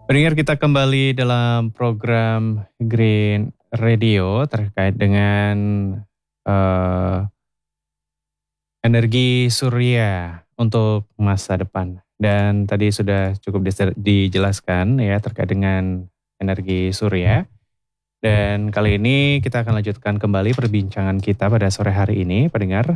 Pendengar, kita kembali dalam program Green Radio terkait dengan eh, energi surya untuk masa depan. Dan tadi sudah cukup dijelaskan ya terkait dengan energi surya. Dan kali ini kita akan lanjutkan kembali perbincangan kita pada sore hari ini, pendengar.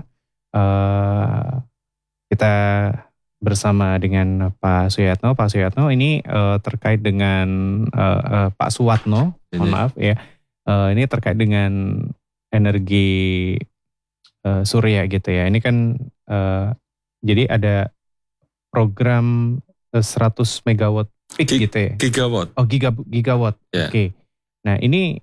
Kita bersama dengan Pak Suyatno. Pak Suyatno ini terkait dengan Pak Suwatno, mohon maaf ya. Ini terkait dengan energi surya gitu ya. Ini kan jadi ada program 100 megawatt peak gitu ya. Gigawatt. Oh, gigawatt. Yeah. Oke. Nah, ini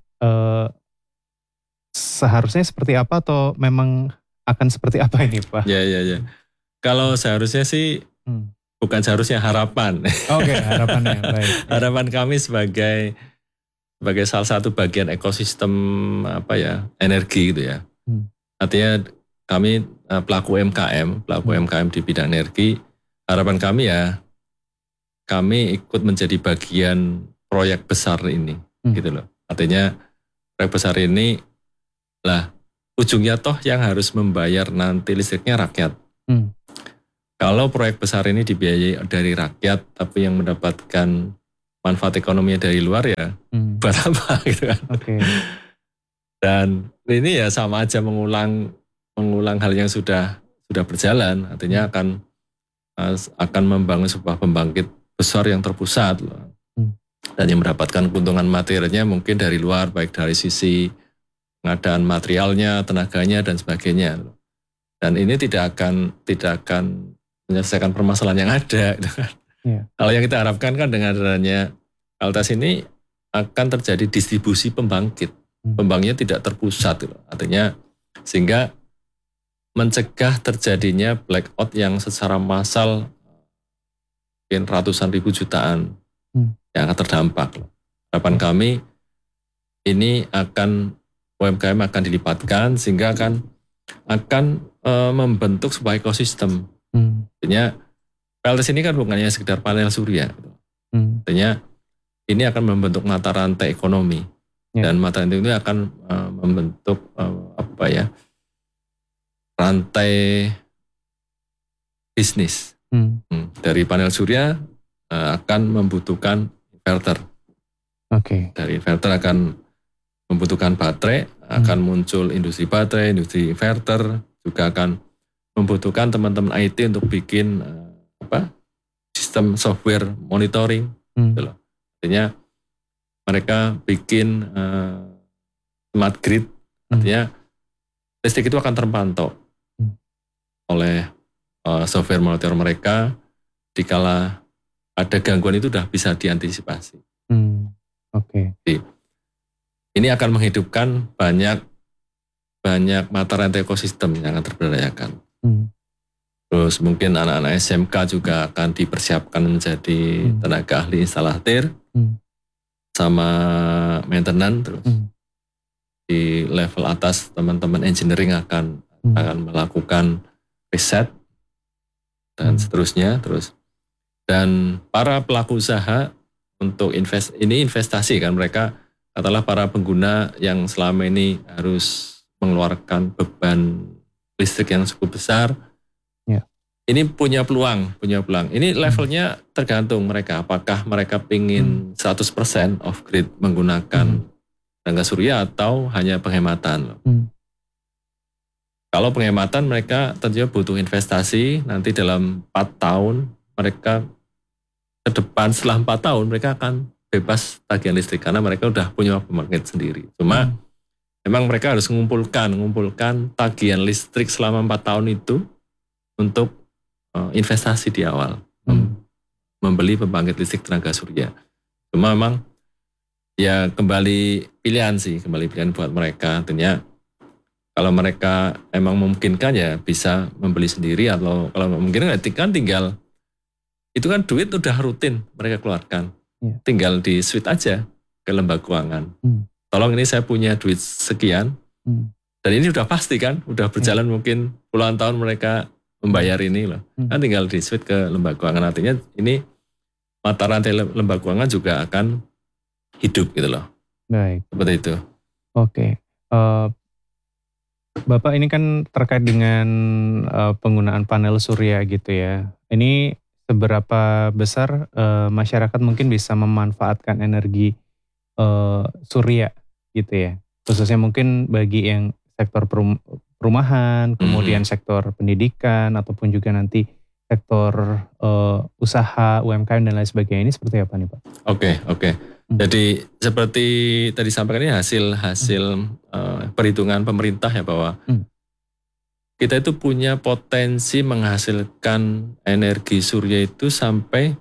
seharusnya seperti apa atau memang akan seperti apa ini, Pak? Ya. Kalau seharusnya sih bukan seharusnya, harapan. Oke, harapannya baik. Harapan kami sebagai salah satu bagian ekosistem energi gitu ya. Artinya kami pelaku UMKM di bidang energi. Harapan kami ya kami ikut menjadi bagian proyek besar ini gitu loh. Artinya proyek besar ini lah ujungnya toh yang harus membayar nanti listriknya rakyat. Kalau proyek besar ini dibiayai dari rakyat, tapi yang mendapatkan manfaat ekonominya dari luar ya, buat apa gitu kan? Okay. Dan ini ya sama aja mengulang hal yang sudah berjalan. Artinya akan membangun sebuah pembangkit besar yang terpusat, dan yang mendapatkan keuntungan materialnya mungkin dari luar, baik dari sisi pengadaan materialnya, tenaganya dan sebagainya. Dan ini tidak akan menyelesaikan permasalahan yang ada. Gitu kan. Yeah. Kalau yang kita harapkan kan dengan adanya PLTS ini akan terjadi distribusi pembangkit. Pembangkitnya tidak terpusat. Gitu. Artinya sehingga mencegah terjadinya blackout yang secara massal mungkin ratusan ribu jutaan yang akan terdampak. Harapan kami ini UMKM akan dilipatkan sehingga akan membentuk sebuah ekosistem. Artinya PLTS ini kan bukannya sekedar panel surya. Artinya ini akan membentuk mata rantai ekonomi. Dan mata rantai itu akan membentuk rantai bisnis. Dari panel surya akan membutuhkan inverter. Dari inverter akan membutuhkan baterai, akan muncul industri baterai, industri inverter, juga akan membutuhkan teman-teman IT untuk bikin sistem software monitoring. Gitu loh. Artinya mereka bikin smart grid, artinya listrik itu akan terpantau oleh software monitor mereka. Dikala ada gangguan itu sudah bisa diantisipasi. Jadi, ini akan menghidupkan banyak mata rantai ekosistem yang akan terberdayakan. Terus mungkin anak-anak SMK juga akan dipersiapkan menjadi tenaga ahli instalatir sama maintenance. Terus di level atas teman-teman engineering akan melakukan riset dan seterusnya. Dan para pelaku usaha untuk investasi kan, mereka adalah para pengguna yang selama ini harus mengeluarkan beban listrik yang cukup besar. Ini punya peluang. Ini levelnya tergantung mereka. Apakah mereka ingin 100% off grid menggunakan tenaga surya atau hanya penghematan. Kalau penghematan mereka tentunya butuh investasi. Nanti dalam 4 tahun mereka ke depan, setelah 4 tahun mereka akan bebas tagihan listrik karena mereka udah punya pembangkit sendiri. Cuma memang mereka harus mengumpulkan tagihan listrik selama 4 tahun itu untuk investasi di awal, membeli pembangkit listrik tenaga surya. Cuma memang ya kembali pilihan buat mereka. Tentunya kalau mereka emang memungkinkan ya bisa membeli sendiri, atau kalau memungkinkan kan tinggal itu kan duit udah rutin mereka keluarkan, tinggal di switch aja ke lembaga keuangan. Tolong ini saya punya duit sekian, dan ini udah pasti kan, udah berjalan mungkin puluhan tahun mereka membayar ini loh. Kan tinggal di switch ke lembaga keuangan. Artinya ini mata rantai lembaga keuangan juga akan hidup gitu loh. Baik. Seperti itu. Oke. Bapak ini kan terkait dengan penggunaan panel surya gitu ya. Ini seberapa besar masyarakat mungkin bisa memanfaatkan energi surya gitu ya. Khususnya mungkin bagi yang sektor perumahan, kemudian sektor pendidikan, ataupun juga nanti sektor usaha, UMKM dan lain sebagainya. Ini seperti apa nih Pak? Oke. Jadi seperti tadi sampaikan ini hasil perhitungan pemerintah ya bahwa kita itu punya potensi menghasilkan energi surya itu sampai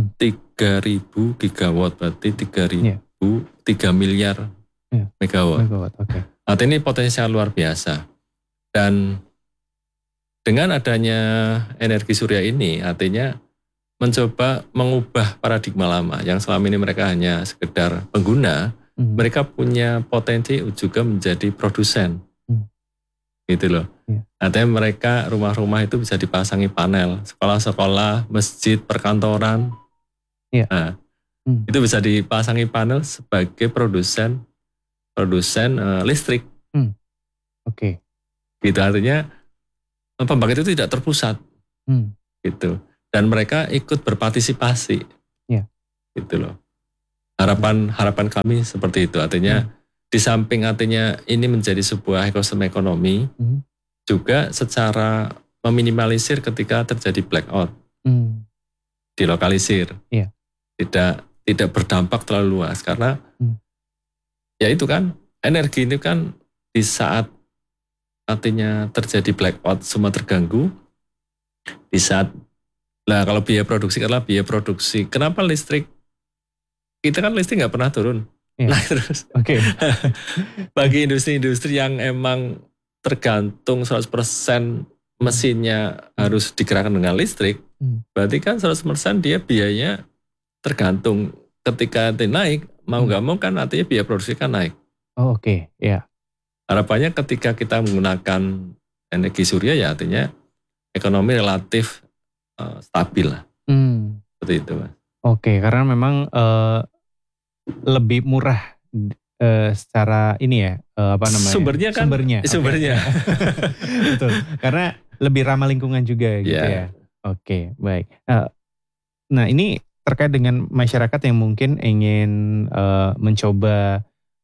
3.000 gigawatt, berarti 3 miliar megawatt. Okay. Artinya ini potensial luar biasa. Dan dengan adanya energi surya ini artinya mencoba mengubah paradigma lama yang selama ini mereka hanya sekedar pengguna, mereka punya potensi juga menjadi produsen. Gitu loh. Artinya mereka rumah-rumah itu bisa dipasangi panel, sekolah-sekolah, masjid, perkantoran. Nah, itu bisa dipasangi panel sebagai produsen listrik. Oke. Gitu artinya pembangkit itu tidak terpusat. Gitu. Dan mereka ikut berpartisipasi, gitu loh. Harapan kami seperti itu. Artinya di samping artinya ini menjadi sebuah ekosistem ekonomi, juga secara meminimalisir ketika terjadi blackout, dilokalisir, tidak berdampak terlalu luas karena ya itu kan energi ini kan di saat artinya terjadi blackout semua terganggu, di saat kalau biaya produksi adalah biaya produksi. Kenapa listrik? Kita kan listrik nggak pernah turun. Nah terus bagi industri-industri yang emang tergantung 100% mesinnya harus digerakkan dengan listrik, berarti kan 100% dia biayanya tergantung. Ketika naik, mau nggak mau kan artinya biaya produksi kan naik. Harapannya ketika kita menggunakan energi surya ya artinya ekonomi relatif stabil lah. Seperti itu Mas. Karena memang lebih murah secara ini ya, Sumbernya. Betul. Karena lebih ramah lingkungan juga gitu ya. Oke, baik. Nah ini terkait dengan masyarakat yang mungkin ingin mencoba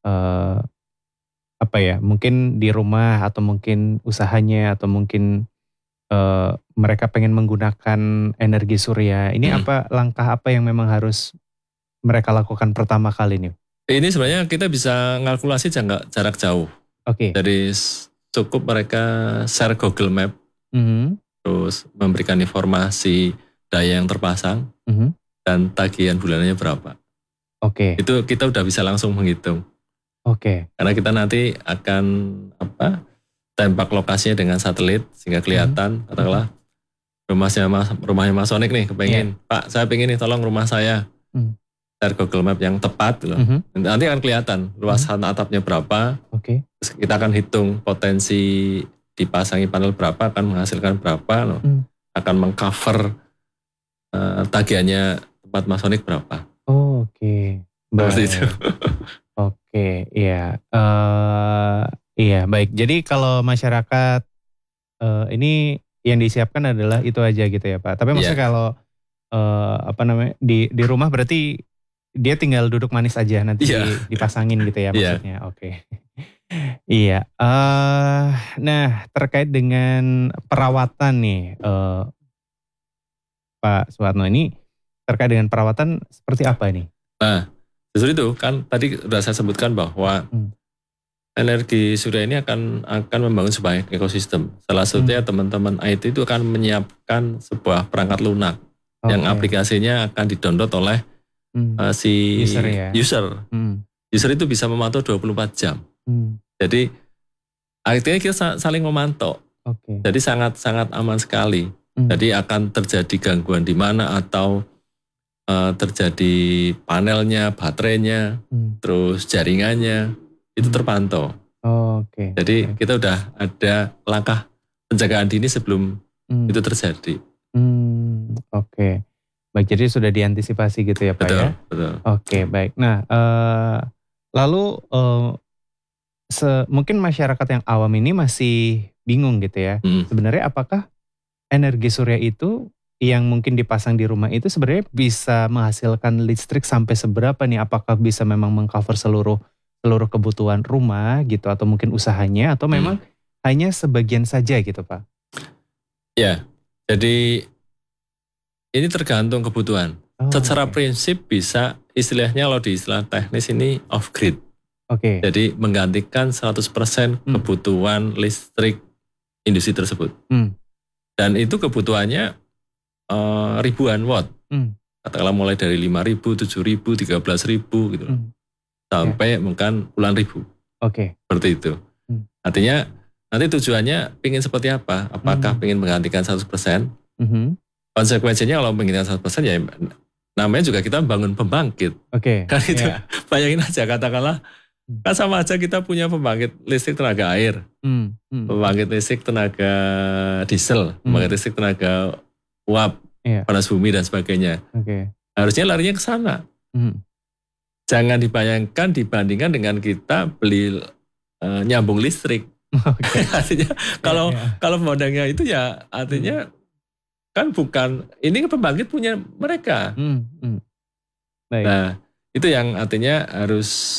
mungkin di rumah atau mungkin usahanya atau mungkin mereka pengen menggunakan energi surya. Ini langkah apa yang memang harus mereka lakukan pertama kali nih? Ini sebenarnya kita bisa ngalkulasi jarak jauh. Jadi cukup mereka share Google Map, terus memberikan informasi daya yang terpasang, dan tagihan bulanannya berapa. Itu kita udah bisa langsung menghitung. Karena kita nanti akan tembak lokasinya dengan satelit sehingga kelihatan, katakanlah rumahnya Mas Sonik nih kepengen, Pak saya pengen nih tolong rumah saya, share Google Map yang tepat gitu. Nanti akan kelihatan luasan atapnya berapa, terus kita akan hitung potensi dipasangi panel berapa, akan menghasilkan berapa, akan mengcover tagihannya tempat Mas Sonik berapa. Seperti itu. Iya baik. Jadi kalau masyarakat ini yang disiapkan adalah itu aja gitu ya Pak. Tapi maksudnya kalau di rumah berarti dia tinggal duduk manis aja nanti dipasangin gitu ya maksudnya. Iya. Nah terkait dengan perawatan nih Pak Suwarno, ini terkait dengan perawatan seperti apa ini? Nah justru itu kan tadi sudah saya sebutkan bahwa energi surya ini akan membangun sebuah ekosistem. Salah satunya teman-teman IT itu akan menyiapkan sebuah perangkat lunak yang aplikasinya akan di-download oleh si user. User itu bisa memantau 24 jam. Jadi artinya kita saling memantau. Jadi sangat aman sekali. Jadi akan terjadi gangguan di mana atau terjadi panelnya, baterainya, terus jaringannya. Itu terpantau. Jadi kita udah ada langkah penjagaan dini sebelum itu terjadi. Baik, jadi sudah diantisipasi gitu ya Pak ya? Betul. Oke, baik. Nah, lalu mungkin masyarakat yang awam ini masih bingung gitu ya. Sebenarnya apakah energi surya itu yang mungkin dipasang di rumah itu sebenarnya bisa menghasilkan listrik sampai seberapa nih? Apakah bisa memang mengcover seluruh kebutuhan rumah gitu atau mungkin usahanya atau memang hanya sebagian saja gitu Pak? Ya, jadi ini tergantung kebutuhan. Secara prinsip bisa istilahnya kalau di istilah teknis ini off grid. Jadi menggantikan 100% kebutuhan listrik industri tersebut. Dan itu kebutuhannya ribuan watt. Katakanlah mulai dari 5.000, 7.000, 13.000 gitu. Sampai mungkin puluhan ribu. Seperti itu. Artinya nanti tujuannya ingin seperti apa? Apakah ingin menggantikan 100%? Konsekuensinya kalau menggantikan 100% ya namanya juga kita bangun pembangkit. Kan itu bayangin aja katakanlah kan sama aja kita punya pembangkit listrik tenaga air, pembangkit listrik tenaga diesel, pembangkit listrik tenaga uap, panas bumi dan sebagainya. Harusnya larinya ke sana. Jangan dibayangkan dibandingkan dengan kita beli nyambung listrik. Artinya kalau pembandingnya itu ya artinya kan bukan ini pembangkit punya mereka. Nah itu yang artinya harus